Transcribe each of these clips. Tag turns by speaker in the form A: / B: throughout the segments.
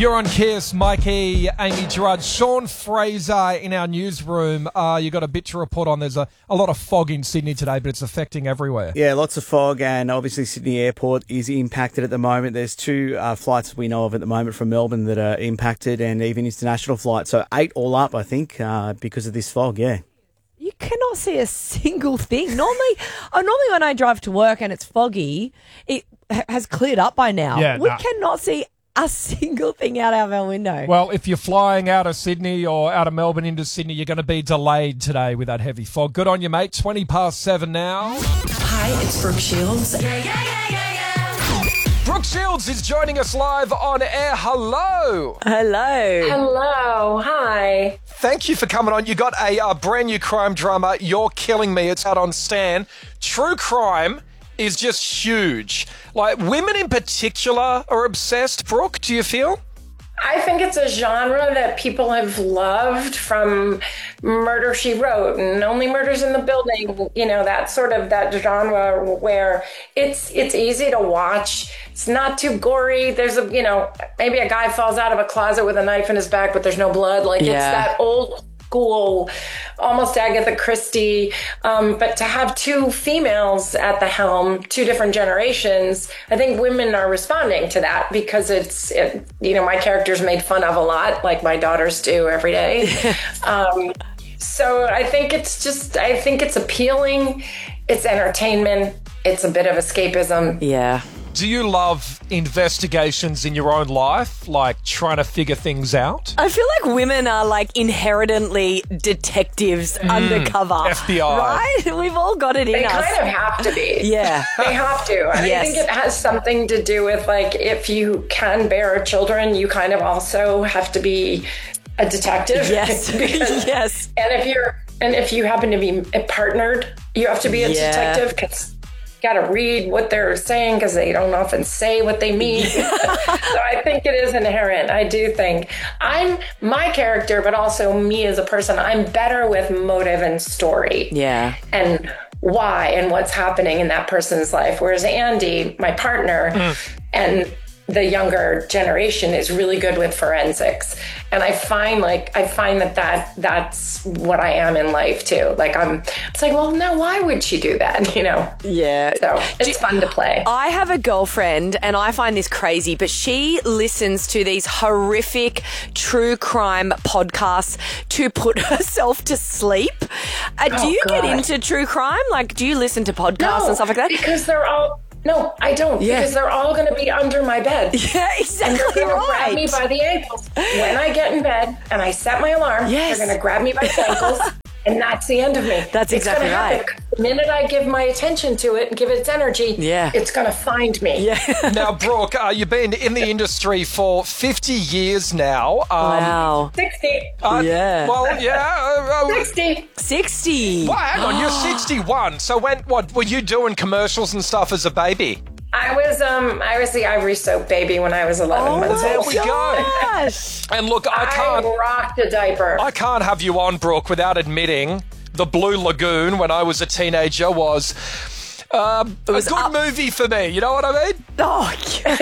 A: You're on Kiss, Mikey, Amy Drudge, Sean Fraser in our newsroom. You got a bit to report on. There's a lot of fog in Sydney today, but it's affecting everywhere.
B: Yeah, lots of fog, and obviously Sydney Airport is impacted at the moment. There's two flights we know of at the moment from Melbourne that are impacted, and even international flights. So 8 all up, I think, because of this fog, yeah.
C: You cannot see a single thing. Normally when I drive to work and it's foggy, it has cleared up by now.
A: Yeah,
C: we cannot see a single thing out of our window.
A: Well, if you're flying out of Sydney or out of Melbourne into Sydney, you're going to be delayed today with that heavy fog. Good on you, mate. 7:20 now.
D: Hi, it's Brooke Shields.
A: Brooke Shields is joining us live on air. Hello.
C: Hello.
E: Hello. Hi.
A: Thank you for coming on. You got a brand new crime drama, You're Killing Me. It's out on Stan. True crime is just huge. Like, women in particular are obsessed. Brooke, do you feel?
E: I think it's a genre that people have loved, from Murder, She Wrote and Only Murders in the Building, that genre where it's easy to watch. It's not too gory. There's maybe a guy falls out of a closet with a knife in his back, but there's no blood. It's that old school, almost Agatha Christie. But to have two females at the helm, two different generations, I think women are responding to that because my character's made fun of a lot, like my daughters do every day. So I think it's appealing. It's entertainment. It's a bit of escapism.
C: Yeah.
A: Do you love investigations in your own life, like trying to figure things out?
C: I feel like women are inherently detectives undercover.
A: FBI.
C: Right? We've all got it in
E: They
C: us.
E: kind of have to be.
C: Yeah.
E: They have to. I think it has something to do with if you can bear children, you kind of also have to be a detective.
C: Yes. Yes.
E: And if you happen to be partnered, you have to be a detective because got to read what they're saying because they don't often say what they mean. So I think it is inherent. I do think I'm my character, but also me as a person. I'm better with motive and story.
C: Yeah.
E: And why and what's happening in that person's life. Whereas Andy, my partner, and the younger generation is really good with forensics. And I find that's what I am in life too. Well, now why would she do that?
C: Yeah.
E: So it's fun to play.
C: I have a girlfriend and I find this crazy, but she listens to these horrific true crime podcasts to put herself to sleep. Do you get into true crime? Do you listen to podcasts and stuff like that?
E: Because they're all... No, I don't. Yeah. Because they're all going to be under my bed.
C: Yeah, exactly.
E: And they're going to grab me by the ankles. When I get in bed and I set my alarm, they're going to grab me by the ankles. And that's the end of me.
C: That's exactly right.
E: The minute I give my attention to it and give it its energy, it's going to find me.
C: Yeah.
A: Now, Brooke, you've been in the industry for 50 years now.
C: Wow.
E: 60.
C: Yeah.
A: Well, yeah.
E: 60.
C: 60.
A: Well, hang on, you're 61. So what were you doing commercials and stuff as a baby?
E: I was the Ivory Soap baby when I was 11 months
A: There
E: old.
A: we go. And look, I
E: rocked a diaper.
A: I can't have you on, Brooke, without admitting the Blue Lagoon when I was a teenager was a good movie for me. You know what I mean?
C: Oh,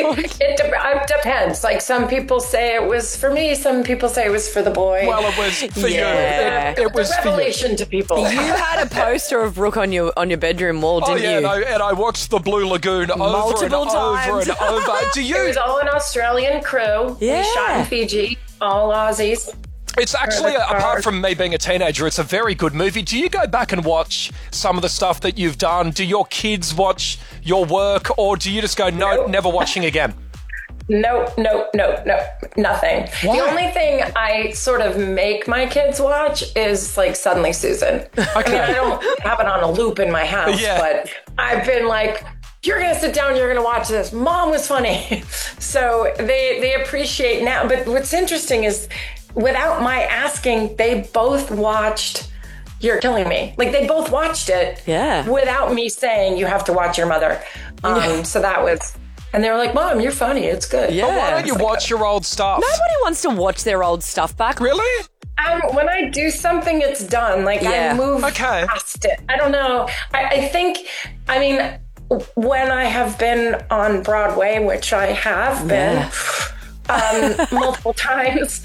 E: It depends. Some people say it was for me. Some people say it was for the boy.
A: Well, it was for you. It was
E: a revelation to people.
C: You had a poster of Brooke on your bedroom wall, didn't you?
A: And I watched the Blue Lagoon
C: multiple times.
A: over and over. Do you?
E: It was all an Australian crew.
C: Yeah.
E: We shot in Fiji, all Aussies.
A: It's actually, apart from me being a teenager, it's a very good movie. Do you go back and watch some of the stuff that you've done? Do your kids watch your work, or do you just go, no, never watching again?
E: No, nothing.
A: Why?
E: The only thing I sort of make my kids watch is Suddenly Susan.
A: Okay.
E: I don't have it on a loop in my house, but I've been you're going to sit down, you're going to watch this. Mom was funny. So they appreciate now. But what's interesting is, without my asking, they both watched You're Killing Me. They both watched it without me saying, you have to watch your mother. So that was... And they were like, Mom, you're funny. It's good.
C: Yeah.
A: But why don't you watch your old stuff?
C: Nobody wants to watch their old stuff back.
A: Really?
E: When I do something, it's done. I move past it. I don't know. I think, when I have been on Broadway, which I have been... multiple times.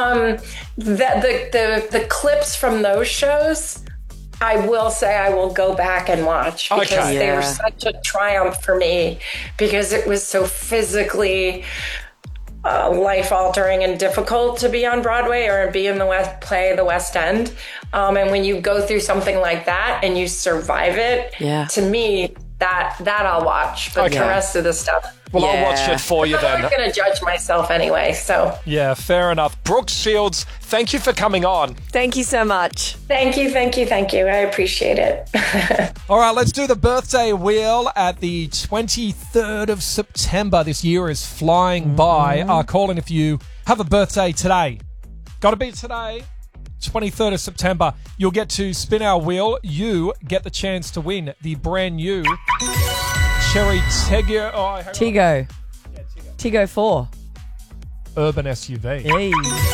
E: The clips from those shows, I will say I will go back and watch because they were such a triumph for me because it was so physically life-altering and difficult to be on Broadway or be in the West End. And when you go through something like that and you survive it, to me, that I'll watch. But the rest of the stuff...
A: Well, I'll watch it for you then.
E: I'm going to judge myself anyway, so...
A: Yeah, fair enough. Brooke Shields, thank you for coming on.
C: Thank you so much.
E: Thank you. I appreciate it.
A: All right, let's do the birthday wheel at the 23rd of September. This year is flying by. Call in if you have a birthday today. Got to be today, 23rd of September. You'll get to spin our wheel. You get the chance to win the brand new Cherry Tiggo.
C: Tiggo. Tiggo 4.
A: Urban SUV.
C: Hey.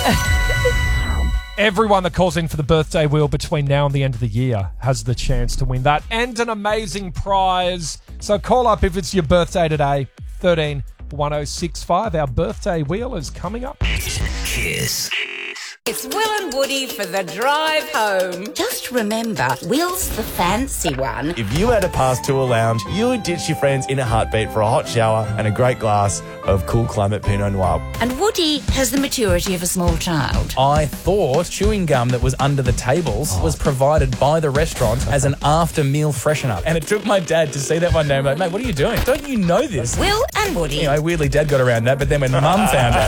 A: Everyone that calls in for the birthday wheel between now and the end of the year has the chance to win that and an amazing prize. So call up if it's your birthday today. 13 1065. Our birthday wheel is coming up.
F: Kiss.
G: It's Will and Woody for the drive home. Just remember, Will's the fancy one.
H: If you had a pass to a lounge, you would ditch your friends in a heartbeat for a hot shower and a great glass of Cool Climate Pinot Noir.
G: And Woody has the maturity of a small child.
H: I thought chewing gum that was under the tables was provided by the restaurant as an after-meal freshener. And it took my dad to see that one day and be like, mate, what are you doing? Don't you know this?
G: Will and Woody.
H: You know, weirdly, Dad got around that, but then when Mum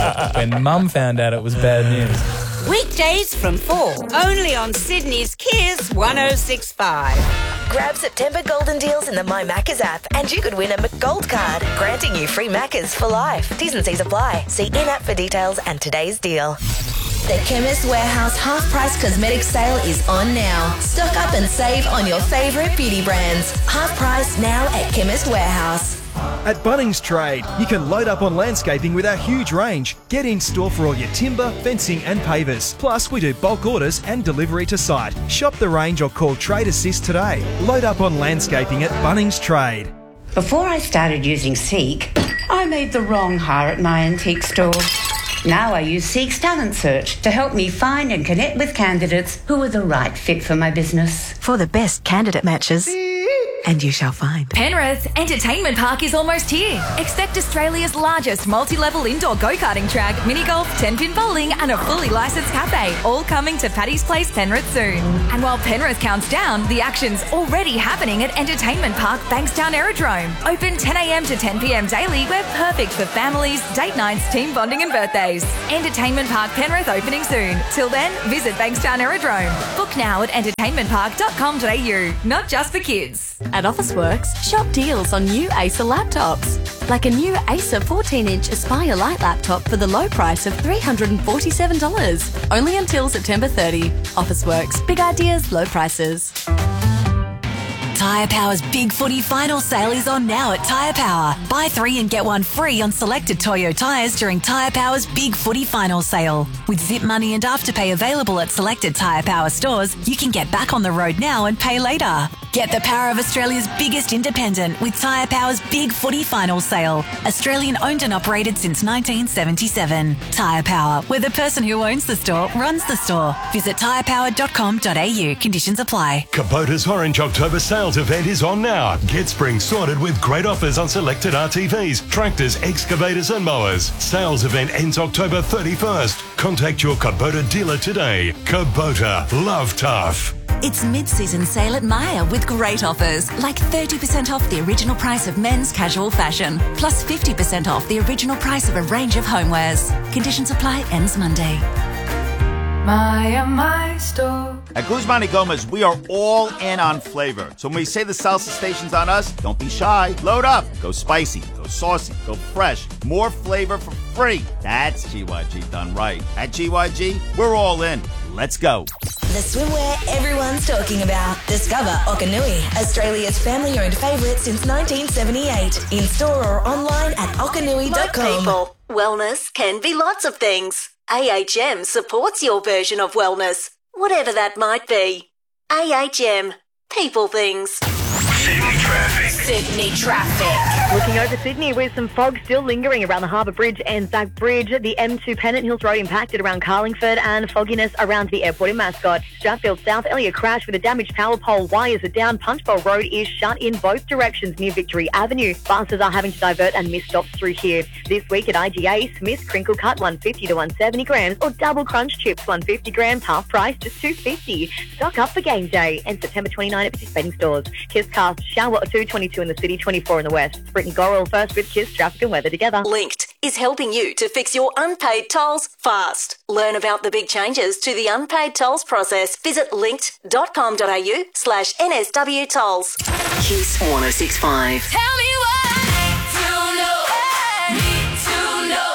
H: found out, it was bad news.
G: Weekdays from 4, only on Sydney's Kiss 106.5.
I: Grab September golden deals in the My Maccas app and you could win a McGold card, granting you free Maccas for life. T's and C's apply. See in-app for details and today's deal.
D: The Chemist Warehouse half-price cosmetic sale is on now. Stock up and save on your favourite beauty brands. Half price now at Chemist Warehouse.
J: At Bunnings Trade, you can load up on landscaping with our huge range. Get in store for all your timber, fencing and pavers. Plus, we do bulk orders and delivery to site. Shop the range or call Trade Assist today. Load up on landscaping at Bunnings Trade.
K: Before I started using Seek, I made the wrong hire at my antique store. Now I use Seek's Talent Search to help me find and connect with candidates who are the right fit for my business.
I: For the best candidate matches. And you shall find.
L: Penrith Entertainment Park is almost here. Expect Australia's largest multi-level indoor go-karting track, mini-golf, 10-pin bowling and a fully licensed cafe, all coming to Paddy's Place, Penrith soon. And while Penrith counts down, the action's already happening at Entertainment Park, Bankstown Aerodrome. Open 10 a.m. to 10 p.m. daily. We're perfect for families, date nights, team bonding and birthdays. Entertainment Park Penrith opening soon. Till then, visit Bankstown Aerodrome. Book now at entertainmentpark.com.au. Not just for kids.
M: At Officeworks, shop deals on new Acer laptops. Like a new Acer 14-inch Aspire Lite laptop for the low price of $347. Only until September 30. Officeworks. Big ideas, low prices.
N: Tyre Power's Big Footy Final Sale is on now at Tyre Power. Buy 3 and get 1 free on selected Toyo tyres during Tyre Power's Big Footy Final Sale. With Zip Money and Afterpay available at selected Tyre Power stores, you can get back on the road now and pay later. Get the power of Australia's biggest independent with Tyre Power's Big Footy Final Sale. Australian owned and operated since 1977. Tyre Power, where the person who owns the store runs the store. Visit tyrepower.com.au. Conditions apply.
O: Kubota's Orange October sales event is on now. Get spring sorted with great offers on selected RTVs, tractors, excavators and mowers. Sales event ends October 31st. Contact your Kubota dealer today. Kubota, love tough.
N: It's mid-season sale at Myer with great offers, like 30% off the original price of men's casual fashion, plus 50% off the original price of a range of homewares. Conditions apply, ends Monday.
P: My store. At Guzman y Gomez, we are all in on flavor. So when we say the salsa station's on us, don't be shy. Load up. Go spicy, go saucy, go fresh. More flavor for free. That's GYG done right. At GYG, we're all in. Let's go.
I: The swimwear everyone's talking about. Discover Okanui, Australia's family-owned favourite since 1978. In store or online at okanui.com.
Q: Look, people, wellness can be lots of things. AHM supports your version of wellness, whatever that might be. AHM, people things.
D: Sydney traffic.
F: Looking over Sydney with some fog still lingering around the Harbour Bridge and Zac Bridge. The M2 Pennant Hills Road impacted around Carlingford and fogginess around the airport in Mascot. Stratfield South, Elliott crash with a damaged power pole. Wires are down. Punchbowl Road is shut in both directions near Victory Avenue. Buses are having to divert and miss stops through here. This week at IGA, Smith's Crinkle Cut 150 to 170 grams or Double Crunch Chips 150 grams, half price just $2.50. Stock up for game day and September 29 at participating stores. Kiss Cast, Shower 2, 22 in the city, 24 in the west. Sprint and Goral first with Kiss, traffic and weather together.
Q: Linked is helping you to fix your unpaid tolls fast. Learn about the big changes to the unpaid tolls process. Visit linked.com.au/NSW tolls. Kiss 106.5.
D: Tell me what to know. Need to know.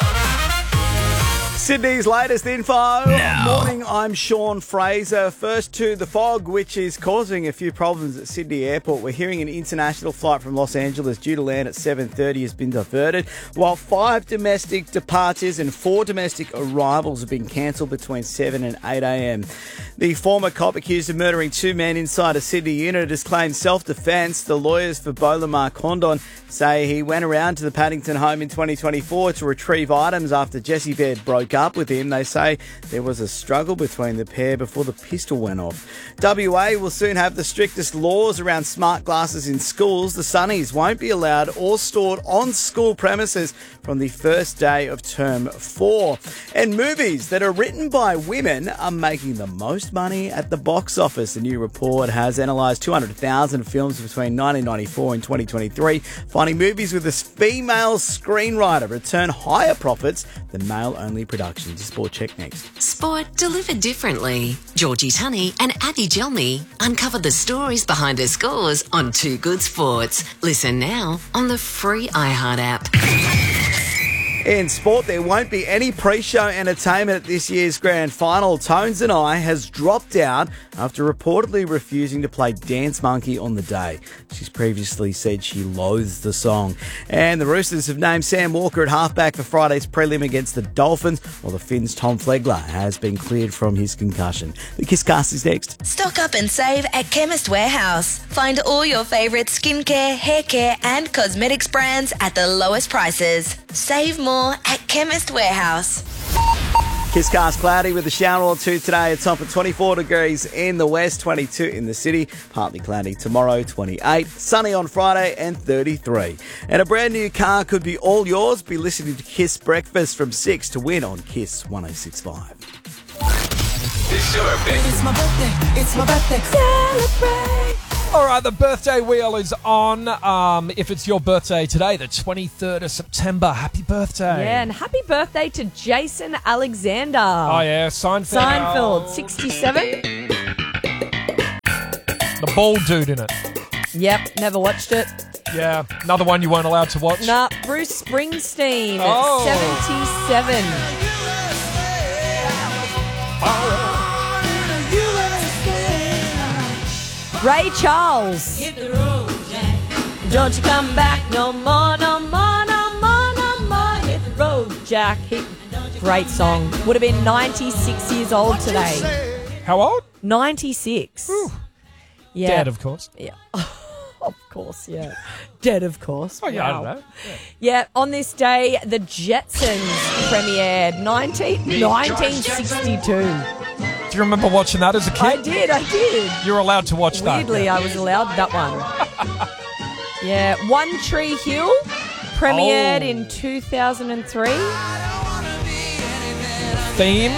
B: Sydney's latest info. Morning, I'm Sean Fraser. First to the fog, which is causing a few problems at Sydney Airport. We're hearing an international flight from Los Angeles due to land at 7:30 has been diverted, while 5 domestic departures and 4 domestic arrivals have been cancelled between 7 and 8 a.m. The former cop accused of murdering 2 men inside a Sydney unit has claimed self-defence. The lawyers for Bolamar Condon say he went around to the Paddington home in 2024 to retrieve items after Jessie Baird broke up with him. They say there was a struggle between the pair before the pistol went off. WA will soon have the strictest laws around smart glasses in schools. The Sunnies won't be allowed or stored on school premises from the first day of term 4. And movies that are written by women are making the most money at the box office. A new report has analysed 200,000 films between 1994 and 2023, finding movies with a female screenwriter return higher profits than male-only productions. Sport check next.
N: Sport delivered differently. Georgie Tunney and Abby Gelmy uncover the stories behind their scores on Too Good Sports. Listen now on the free iHeart app.
B: In sport, there won't be any pre-show entertainment at this year's grand final. Tones and I has dropped out after reportedly refusing to play Dance Monkey on the day. She's previously said she loathes the song. And the Roosters have named Sam Walker at halfback for Friday's prelim against the Dolphins, while the Finns' Tom Flegler has been cleared from his concussion. The Kisscast is next.
D: Stock up and save at Chemist Warehouse. Find all your favourite skincare, hair care and cosmetics brands at the lowest prices. Save more at Chemist Warehouse.
B: Kisscast cloudy with a shower or two today. It's top of 24 degrees in the west, 22 in the city. Partly cloudy tomorrow, 28. Sunny on Friday and 33. And a brand new car could be all yours. Be listening to Kiss Breakfast from 6 to win on Kiss 106.5.
A: It's your birthday.
D: It's my birthday. It's my birthday. Celebrate.
A: All right, the birthday wheel is on. If it's your birthday today, the 23rd of September, happy birthday.
C: Yeah, and happy birthday to Jason Alexander.
A: Oh, yeah, Seinfeld.
C: Seinfeld, 67.
A: The bald dude in it.
C: Yep, never watched it.
A: Yeah, another one you weren't allowed to watch.
C: Nah, Bruce Springsteen,
A: Oh.
C: 77. Ray Charles. Don't you come back no more, no more, no more, no more. Hit the road, Jack. Great song. Would have been 96 years old today.
A: How old?
C: 96. Yeah.
A: Dead, of course.
C: Yeah. Of course, yeah. Dead, of course.
A: Oh, yeah, I
C: Wow.
A: don't know.
C: Yeah, on this day, the Jetsons premiered 1962.
A: Do you remember watching that as a kid?
C: I did.
A: You're allowed to watch that.
C: Weirdly, I was allowed that one. Yeah, One Tree Hill premiered in 2003.
A: Theme.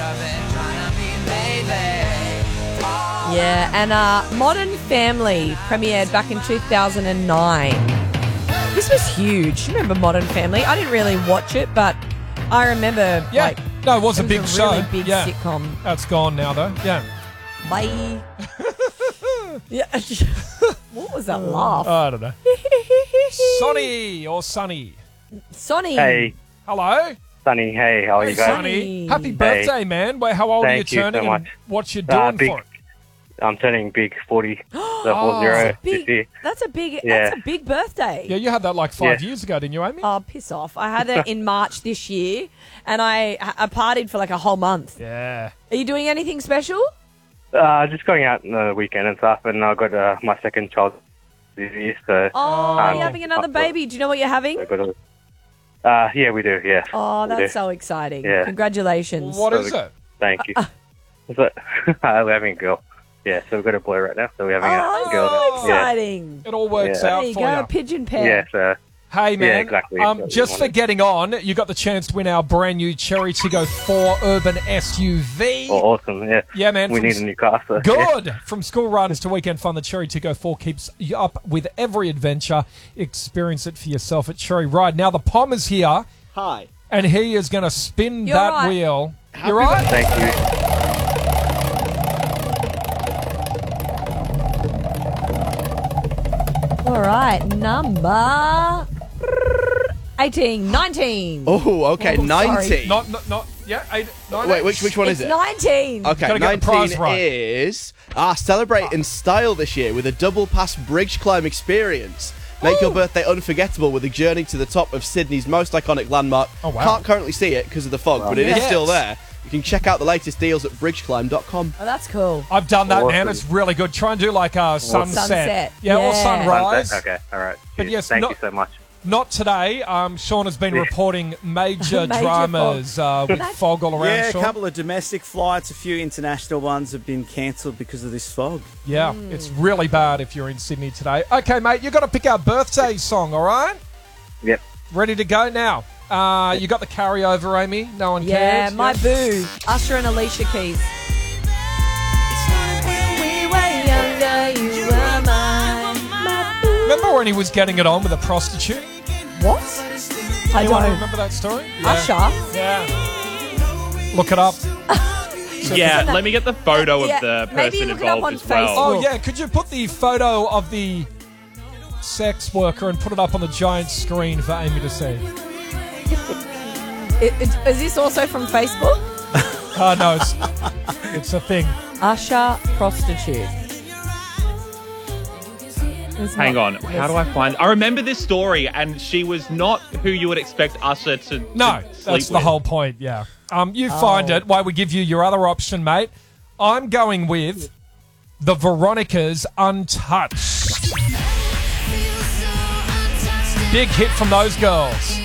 C: Yeah, and Modern Family premiered back in 2009. This was huge. You remember Modern Family? I didn't really watch it, but I remember,
A: Yeah. No, it was a big show.
C: really big
A: Yeah.
C: sitcom.
A: That's gone now, though. Yeah.
C: Bye. Yeah. What was that laugh?
A: I don't know. Sonny or Sunny?
C: Sonny.
R: Hey.
A: Hello.
R: Sunny, hey, how are you guys?
A: Sonny. Happy birthday, man. How old are you
R: Thank you so
A: turning
R: much.
A: and what you doing
R: big,
A: for it?
R: I'm turning big 40.
C: That's
R: this year.
C: That's a big birthday.
A: Yeah, you had that like 5 years ago, didn't you, Amy?
C: Oh, piss off. I had it in March this year, and I partied for like a whole month.
A: Yeah.
C: Are you doing anything special?
R: Just going out on the weekend and stuff, and I got my second child this year. So,
C: Oh, you're having another baby. Do you know what you're having?
R: yeah, we do. Yeah.
C: Oh,
R: We do.
C: that's so exciting.
R: Yeah.
C: Congratulations.
A: What is it?
R: Thank you. We're having a girl. Yeah, so we've got a boy right now. So we're having a girl.
C: so
R: now.
C: exciting.
A: It all works
R: Yeah.
A: out
C: There you
A: for
C: go,
A: you.
C: pigeon pair.
R: Yeah, so.
A: Hey, man.
R: Yeah, exactly.
A: Just for getting on, you got the chance to win our brand new Cherry Tiggo 4 Urban SUV.
R: Oh, awesome, yeah.
A: Yeah, man.
R: We
A: From
R: need a new car. So,
A: Good.
R: yeah.
A: From school runs to weekend fun, the Cherry Tiggo 4 keeps you up with every adventure. Experience it for yourself at Cherry Ride. Now, the Pom is here.
B: Hi.
A: And he is going to spin
C: You're
A: that
C: right.
A: wheel. You're right?
R: Thank you.
C: All right, number 18, 19.
B: Oh, okay,
C: Oh, sorry.
B: 19.
A: Not yeah, 9.
B: Wait, which one is
C: It's
B: it?
C: 19.
B: Okay,
A: Gotta get the
B: 19
A: prize right.
B: is celebrate in style this year with a double pass bridge climb experience. Make your birthday unforgettable with a journey to the top of Sydney's most iconic landmark.
A: Oh, wow.
B: Can't currently see it because of the fog, but it is
A: Yes.
B: still there. You can check out the latest deals at bridgeclimb.com.
C: Oh, that's cool.
A: I've done that, man.
R: Awesome.
A: It's really good. Try and do like a sunset.
C: Sunset.
A: Yeah, or
C: Yeah.
A: sunrise.
R: Okay, all right.
A: But
R: Cheers.
A: yes,
R: Thank
A: not-
R: you so much.
A: Not today. Sean has been reporting major,
C: Major
A: dramas with fog all around,
B: Yeah, a
A: Sean.
B: couple of domestic flights, a few international ones have been cancelled because of this fog.
A: Yeah, it's really bad if you're in Sydney today. Okay, mate, you've got to pick our birthday song, all right?
R: Yep.
A: Ready to go now. You got the carryover, Amy? No one
C: Yeah,
A: cares?
C: my boo. Usher and Alicia Keys. We were younger, you were mine. My boo.
A: Remember when he was getting it on with a prostitute?
C: What? I
A: Anyone
C: don't.
A: remember that story?
C: Usher?
A: Yeah. Look it up.
S: Yeah, let me get the photo
C: Yeah,
S: of the
C: maybe
S: person
C: look it up
S: involved
C: on
S: as well.
A: Oh, yeah. Could you put the photo of the sex worker and put it up on the giant screen for Amy to see?
C: Is this also from Facebook?
A: Oh, no, it's a thing.
C: Usher prostitute. It's
S: Hang
C: not-
S: on, how do I find? I remember this story, and she was not who you would expect Usher to
A: No,
S: to sleep
A: that's the
S: with.
A: whole point, yeah. You find it while we give you your other option, mate. I'm going with the Veronicas Untouched. Big hit from those girls.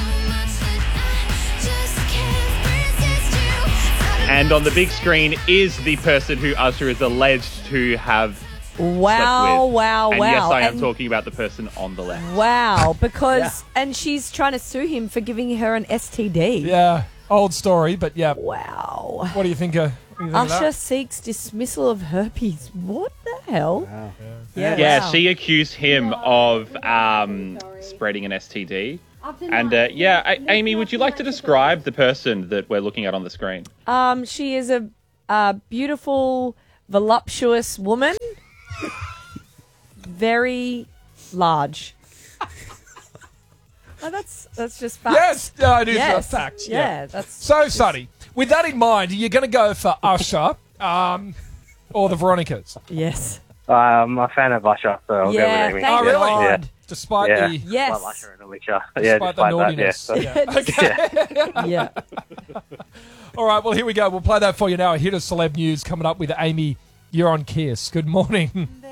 S: And on the big screen is the person who Usher is alleged to have
C: Wow,
S: slept with.
C: wow,
S: and
C: wow.
S: yes, I am
C: And-
S: talking about the person on the left.
C: Wow, because and she's trying to sue him for giving her an STD.
A: Yeah, old story, but yeah.
C: Wow.
A: What do you think of
C: Usher
A: that?
C: seeks dismissal of herpes. What the hell? Wow.
S: Yeah,
C: wow.
S: she accused him of spreading an STD. And Amy, would you like to describe the person that we're looking at on the screen?
C: She is a beautiful, voluptuous woman. Very large. Oh, that's just facts.
A: Yes, no, it is
C: Yes.
A: a fact.
C: Yeah, that's
A: so, Sonny. With that in mind, are you going to go for Usher or the Veronicas?
C: Yes.
R: I'm a fan of Usher, so I'll
C: Yeah,
R: go with Amy.
C: thank
A: Oh, really?
C: God.
R: Yeah.
A: Despite
R: Yeah.
A: the
C: Yes.
R: Love Usher and Alicia.
A: Despite
R: Yeah,
A: the
R: despite that,
A: naughtiness.
R: yeah.
A: Yeah.
C: Yeah.
A: All right, well, here we go. We'll play that for you now. A hit of celeb news coming up with Amy. You're on Kiss. Good morning.